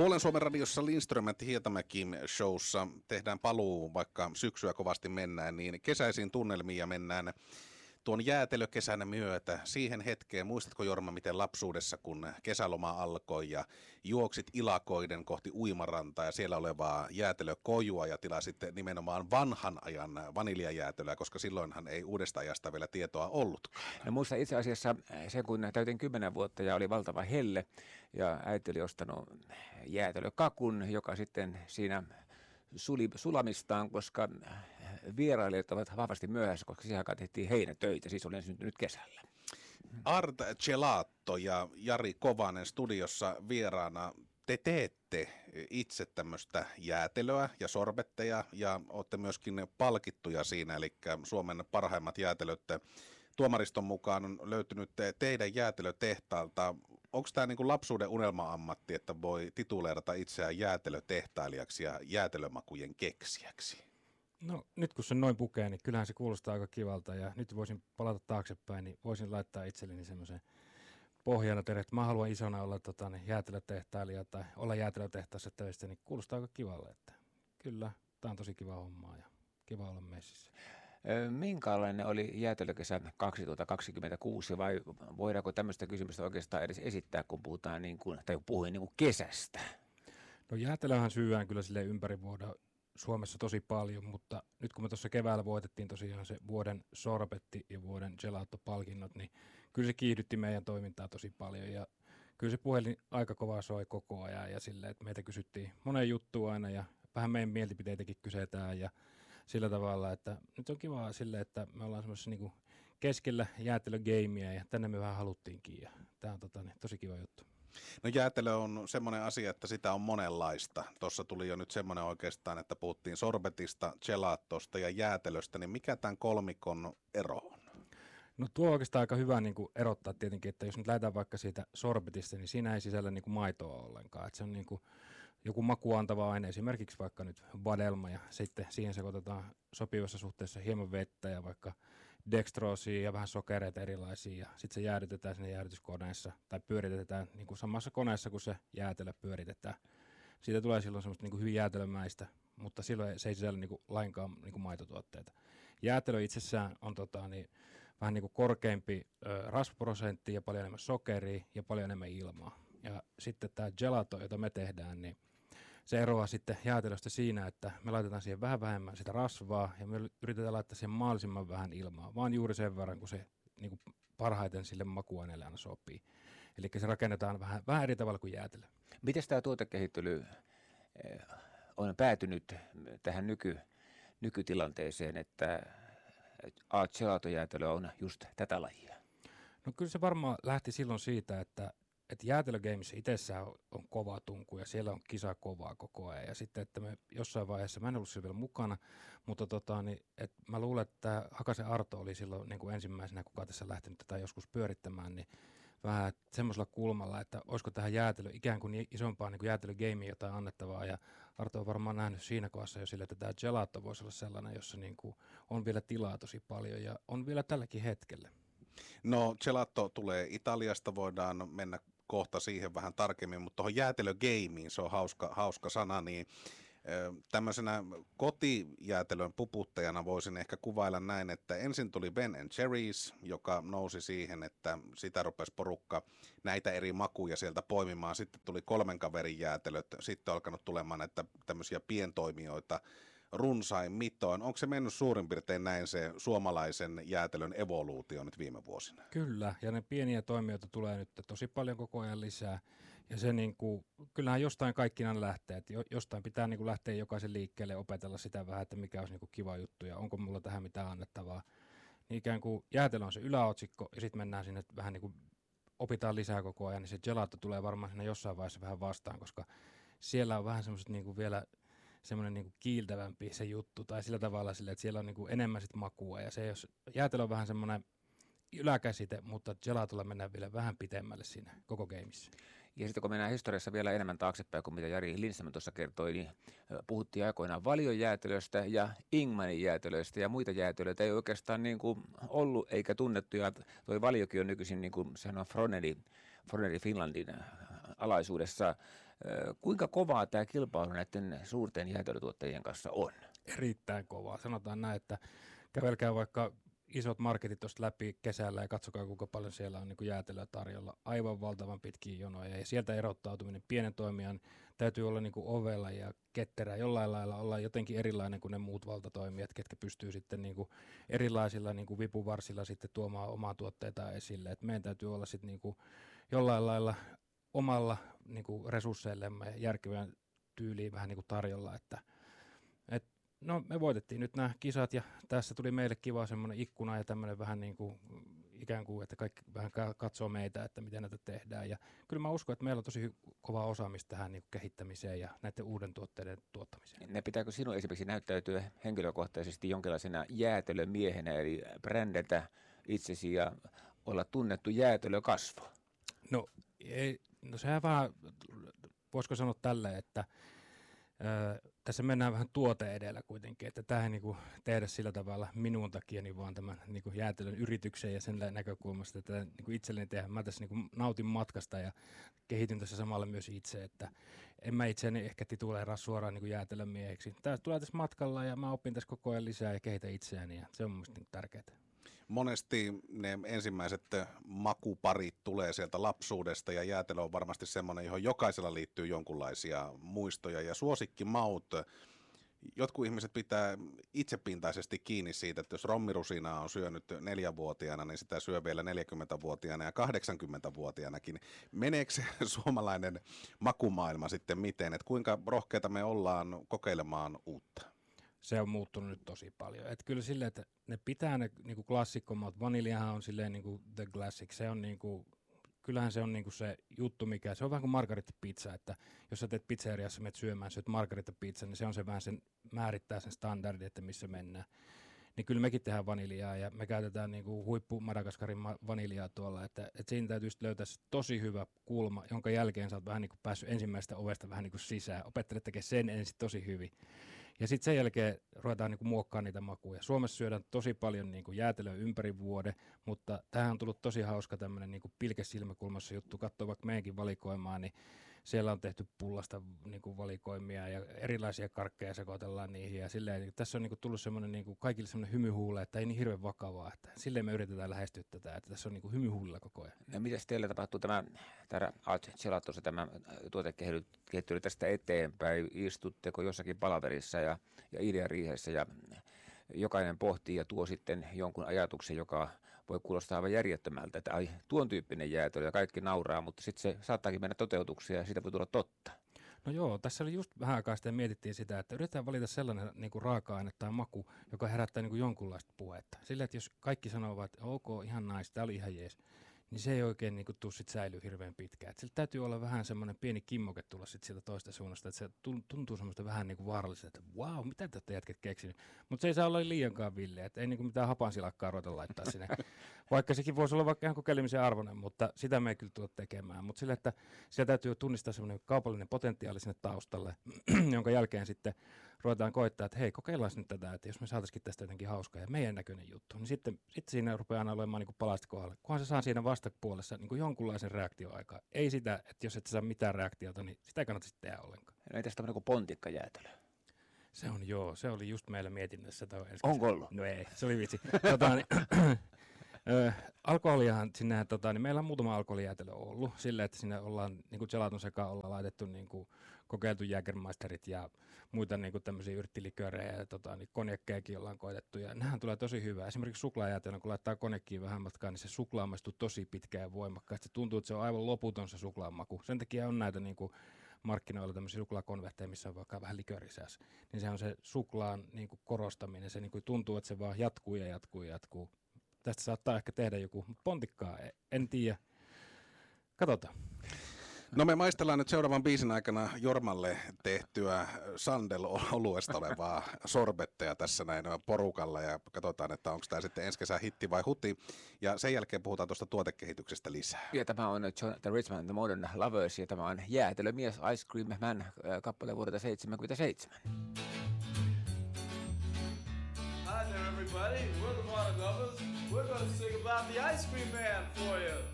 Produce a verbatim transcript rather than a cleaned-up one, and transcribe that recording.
Puolen Suomen radiossa Lindström ja Hietamäki showssa tehdään paluu, vaikka syksyä kovasti mennään, niin kesäisiin tunnelmiin ja mennään tuon jäätelökesän myötä siihen hetkeen. Muistatko, Jorma, miten lapsuudessa, kun kesäloma alkoi ja juoksit ilakoiden kohti uimarantaa ja siellä olevaa jäätelökojua ja tilasit nimenomaan vanhan ajan vaniljajäätelöä, koska silloinhan ei uudesta ajasta vielä tietoa ollutkaan. No muista itse asiassa se, kun täytin kymmenen vuotta ja oli valtava helle ja äiti oli ostanut jäätelökakun, joka sitten siinä suli sulamistaan, koska vierailijat ovat vahvasti myöhässä, koska siihen aikaan tehtiin heinätöitä, siis olen syntynyt kesällä. Art Gelato ja Jari Kovanen studiossa vieraana. Te teette itse tämmöistä jäätelöä ja sorbetteja ja olette myöskin palkittuja siinä, eli Suomen parhaimmat jäätelöt tuomariston mukaan on löytynyt teidän jäätelötehtaalta. Onko tämä niin kuin lapsuuden unelma-ammatti, että voi tituleerata itseään jäätelötehtailijaksi ja jäätelömakujen keksijäksi? No nyt kun se noin pukee, niin kyllähän se kuulostaa aika kivalta ja nyt voisin palata taaksepäin, niin voisin laittaa itselleni semmoisen pohjana tehdä, että mä haluan isona olla tota, niin jäätelötehtailija tai olla jäätelötehtaassa töistä, niin kuulostaa aika kivalle, että kyllä, tämä on tosi kiva hommaa ja kiva olla messissä. Minkälainen oli jäätelökesä kaksituhattakaksikymmentäkuusi vai voidaanko tämmöistä kysymystä oikeastaan edes esittää, kun puhutaan niin kuin, tai puhuin niin kuin kesästä? No jäätelöhän syödään kyllä silleen ympäri vuoda Suomessa tosi paljon, mutta nyt kun me tuossa keväällä voitettiin tosiaan se vuoden sorbetti ja vuoden gelato-palkinnot, niin kyllä se kiihdytti meidän toimintaa tosi paljon ja kyllä se puhelin aika kovaa soi koko ajan ja silleen, että meitä kysyttiin monen juttua aina ja vähän meidän mielipiteitäkin kysetään ja sillä tavalla, että nyt on kiva silleen, että me ollaan semmoisessa niinku keskellä jäätelögeimiä ja tänne me vähän haluttiinkin ja tämä on tota, niin, tosi kiva juttu. No jäätelö on semmoinen asia, että sitä on monenlaista. Tuossa tuli jo nyt semmoinen oikeastaan, että puhuttiin sorbetista, gelatosta ja jäätelöstä, niin mikä tämän kolmikon ero on? No tuo on oikeastaan aika hyvä niin kuin erottaa tietenkin, että jos nyt lähdetään vaikka siitä sorbetista, niin siinä ei sisällä niin kuin maitoa ollenkaan. Että se on niin kuin joku makuantava aine, esimerkiksi vaikka nyt vadelma ja sitten siihen sekoitetaan sopivassa suhteessa hieman vettä ja vaikka dextroosia ja vähän sokereita erilaisia ja sitten se jäädytetään sinne jäädytyskoneessa tai pyöritetään niin kuin samassa koneessa, kun se jäätelö pyöritetään. Siitä tulee silloin semmoista niin kuin hyvin jäätelömäistä, mutta silloin se ei sisällä niin kuin lainkaan niin kuin maitotuotteita. Jäätelö itsessään on tota, niin, vähän niin kuin korkeampi ö, rasvaprosentti ja paljon enemmän sokeria ja paljon enemmän ilmaa. Ja sitten tämä gelato, jota me tehdään, niin se eroaa sitten jäätelöstä siinä, että me laitetaan siihen vähän vähemmän sitä rasvaa ja me yritetään laittaa siihen mahdollisimman vähän ilmaa, vaan juuri sen verran, kun se niin kuin parhaiten sille makuaineelle aina sopii. Eli se rakennetaan vähän, vähän eri tavalla kuin jäätelö. Miten tämä tuotekehittely on päätynyt tähän nyky, nykytilanteeseen, että Art Gelato-jäätelö on just tätä lajia? No kyllä se varmaan lähti silloin siitä, että että jäätelögeimissä itsessään on kova tunku ja siellä on kisa kovaa koko ajan. Ja sitten, että me jossain vaiheessa, mä en ollut siellä vielä mukana, mutta tota, niin, että mä luulen, että Hakasen Arto oli silloin niin kuin ensimmäisenä, kuka tässä lähtenyt tätä joskus pyörittämään, niin vähän semmoisella kulmalla, että olisiko tähän jäätelö ikään kuin isompaan niin jäätelögeimiin jotain annettavaa. Ja Arto on varmaan nähnyt siinä kohdassa jo sille, että tämä gelato voisi olla sellainen, jossa niin kuin on vielä tilaa tosi paljon ja on vielä tälläkin hetkellä. No gelato tulee Italiasta, voidaan mennä kohta siihen vähän tarkemmin, mutta tuohon jäätelögeimiin, se on hauska, hauska sana, niin tämmöisenä kotijäätelön puputtajana voisin ehkä kuvailla näin, että ensin tuli Ben and Jerry's, joka nousi siihen, että sitä rupesi porukka näitä eri makuja sieltä poimimaan. Sitten tuli kolmen kaverin jäätelöt, sitten on alkanut tulemaan näitä tämmöisiä pientoimijoita runsain mitoin. Onko se mennyt suurin piirtein näin se suomalaisen jäätelön evoluutio nyt viime vuosina? Kyllä, ja ne pieniä toimijoita tulee nyt tosi paljon koko ajan lisää. Ja se niin kuin, kyllähän jostain kaikkinaan lähtee, että jostain pitää niin kuin lähteä jokaisen liikkeelle opetella sitä vähän, että mikä olisi niin kuin kiva juttu ja onko mulla tähän mitään annettavaa. Niin ikään kuin jäätelö on se yläotsikko ja sitten mennään sinne vähän niin kuin opitaan lisää koko ajan, niin se gelato tulee varmaan sinne jossain vaiheessa vähän vastaan, koska siellä on vähän semmoiset niin kuin vielä semmoinen niin kuin kiiltävämpi se juttu, tai sillä tavalla sille, että siellä on niin kuin enemmän sit makua, ja se jos jäätelö on vähän semmoinen yläkäsite, mutta gelatolla mennään vielä vähän pitemmälle siinä koko gameissa. Ja sitten kun mennään historiassa vielä enemmän taaksepäin kuin mitä Jari Lindström tuossa kertoi, niin puhuttiin aikoinaan valiojäätelöstä ja Ingmanin jäätelöistä ja muita jäätelöitä ei oikeastaan niin kuin ollut eikä tunnettu. Ja toi valiokin on nykyisin, niin kuin sehän on Froneri, Froneri Finlandin alaisuudessa. Kuinka kovaa tämä kilpailu näiden suurten jäätelötuottajien kanssa on? Erittäin kovaa. Sanotaan näin, että kävelkää vaikka isot marketit tuosta läpi kesällä ja katsokaa kuinka paljon siellä on niin kuin jäätelöä tarjolla. Aivan valtavan pitkiä jonoja ja sieltä erottautuminen pienen toimijan täytyy olla niin kuin ovella ja ketterä. Jollain lailla olla jotenkin erilainen kuin ne muut valtatoimijat, ketkä pystyy sitten niin kuin erilaisilla niin kuin vipuvarsilla sitten tuomaan omaa tuotteita esille. Et meidän täytyy olla sitten niin kuin jollain lailla omalla niin kuin resursseillemme ja järkevään tyyliin vähän niin kuin tarjolla, että et, no me voitettiin nyt nämä kisat ja tässä tuli meille kiva semmoinen ikkuna ja tämmöinen vähän niin kuin ikään kuin, että kaikki vähän katsoo meitä, että miten näitä tehdään ja kyllä mä uskon, että meillä on tosi kova osaamista tähän niin kuin kehittämiseen ja näiden uuden tuotteiden tuottamiseen. Ne pitääkö sinun esimerkiksi näyttäytyä henkilökohtaisesti jonkinlaisena jäätelömiehenä eli brändätä itsesi ja olla tunnettu jäätelökasvo? No, ei, no sehän vähän, voisiko sanoa tälleen, että Öö, tässä mennään vähän tuote edellä kuitenkin, että tämä ei niinku tehdä sillä tavalla minun takia, niin vaan tämän niinku jäätelön yrityksen ja sen näkökulmasta, että niinku itselleni tehdä. Mä tässä niinku nautin matkasta ja kehityn tässä samalla myös itse, että en mä itseäni ehkä tituleeraa suoraan niinku jäätelön mieheksi. Tämä tulee tässä matkalla ja mä opin tässä koko ajan lisää ja kehitän itseäni ja se on mun niinku tärkeää. Monesti ne ensimmäiset makuparit tulee sieltä lapsuudesta ja jäätelö on varmasti semmoinen, johon jokaisella liittyy jonkunlaisia muistoja ja suosikkimaut. Jotkut ihmiset pitää itsepintaisesti kiinni siitä, että jos rommirusinaa on syönyt neljävuotiaana, niin sitä syö vielä neljäkymmentävuotiaana ja kahdeksankymmentävuotiaanakin. Meneekö se suomalainen makumaailma sitten miten, että kuinka rohkeita me ollaan kokeilemaan uutta? Se on muuttunut nyt tosi paljon. Et kyllä silleen, että ne pitää ne niinku klassikkomaat. Vaniljahan on silleen niinku the classic. Se on niinku, kyllähän se on niinku se juttu, mikä, se on vähän kuin margarittapizza, että jos sä teet pizzeriassa, menet syömään, syöt margarittapizza, niin se on se vähän sen, määrittää sen standardin, että missä mennään. Niin kyllä mekin tehdään vaniljaa ja me käytetään niinku huippu Madagaskarin vaniljaa tuolla, että, että siinä täytyy löytää tosi hyvä kulma, jonka jälkeen sä oot vähän niinku päässyt ensimmäisestä ovesta vähän niinku sisään. Opettelet tekemään sen ensin tosi hyvin. Ja sitten sen jälkeen ruvetaan niinku muokkaamaan niitä makuja. Suomessa syödään tosi paljon niinku jäätelöä ympäri vuoden, mutta tähän on tullut tosi hauska tämmöinen niinku pilkesilmäkulmassa juttu. Katsoo vaikka meidänkin valikoimaa, niin siellä on tehty pullasta niinku valikoimia ja erilaisia karkkeja sekoitellaan niihin. Ja silleen, tässä on niinku tullut semmoinen niinku kaikille semmoinen hymyhuule, että ei niin hirveän vakavaa. Että silleen me yritetään lähestyä tätä, että tässä on niinku hymyhuulilla koko ajan. No mitäs teillä tapahtuu tämä, täällä Art Gelatossa tämä tuotekehittely tästä eteenpäin? Istutteko jossakin palaverissa ja, ja ideariihessä ja jokainen pohtii ja tuo sitten jonkun ajatuksen, joka voi kuulostaa aivan järjettömältä, että ai, tuon tyyppinen jäätelö ja kaikki nauraa, mutta sitten se saattaakin mennä toteutukseen ja siitä voi tulla totta. No joo, tässä oli just vähän aikaa sitten mietittiin sitä, että yritetään valita sellainen niin kuin raaka-aine tai maku, joka herättää niin kuin jonkunlaista puhetta. Sillä, että jos kaikki sanovat, että ok, ihan nice, tämä oli ihan jees, niin se ei oikein niin kuin tuu sit säilyy hirveän pitkään. Et sillä täytyy olla vähän semmoinen pieni kimmoke tulla sit sieltä toista suunnasta, että se tuntuu semmoista vähän niin kuin vaaralliselta, että vau, mitä te olette jätket keksinyt. Mutta se ei saa olla liiankaan villeä, että ei niin kuin mitään hapansilakkaa ruveta laittaa sinne. Vaikka sekin voisi olla vaikka ihan kokeilemisen arvoinen, mutta sitä me ei kyllä tule tekemään. Mutta sillä, että siellä täytyy tunnistaa semmoinen kaupallinen potentiaali sinne taustalle, jonka jälkeen sitten ruvetaan koittaa, että hei, kokeillaan nyt tätä, että jos me saataisiin tästä jotenkin hauskaa ja meidän näköinen juttu, niin sitten, sitten siinä rupeaa aina olemaan niin kuin palasta kohdalle. Kunhan se saa siinä vastapuolessa niin kuin jonkunlaisen reaktioaikaa. Ei sitä, että jos et saa mitään reaktiota, niin sitä ei kannata sitten tehdä ollenkaan. No entäs tämmöinen kuin pontikkajäätelö? Se on joo, se oli just meillä mietinnössä. Onko ollut? No ei, se oli vitsi. tota, niin, Ö, alkoholiahan sinne, tota, niin meillä on muutama alkoholijäätelö ollut sillä, että sinne ollaan niin kuin gelaton sekaan ollaan laitettu niin kuin kokeiltu Jägermeisterit ja muita niin kuin tämmöisiä yrttiliköörejä ja tota, niin konjakkejakin ollaan koetettu ja nehän tulee tosi hyvää. Esimerkiksi suklaajäätelö, kun laittaa konjakkiin vähän matkaan, niin se suklaa maistuu tosi pitkään ja voimakkaasti. Se tuntuu, että se on aivan loputon se suklaamaku. Sen takia on näitä niin kuin markkinoilla tämmöisiä suklaakonvehteja, missä on vaikka vähän liköörisäs. Niin se on se suklaan niin kuin korostaminen. Se niin kuin tuntuu, että se vaan jatkuu ja jatkuu ja jatkuu. Tästä saattaa ehkä tehdä joku, mutta pontikkaa en tiedä. Katsotaan. No me maistellaan nyt seuraavan biisin aikana Jormalle tehtyä Sandel-oluesta olevaa sorbetteja tässä näin porukalla ja katsotaan, että onko tämä sitten ensi kesän hitti vai huti. Ja sen jälkeen puhutaan tuosta tuotekehityksestä lisää. Ja tämä on Jonathan Richman, The Modern Lovers ja tämä on Jäätelömies Ice Cream Man kappale vuodelta seitsemänkymmentäseitsemän. Hi there everybody, we're the Modern Lovers. We're going to sing about the Ice Cream Man for you.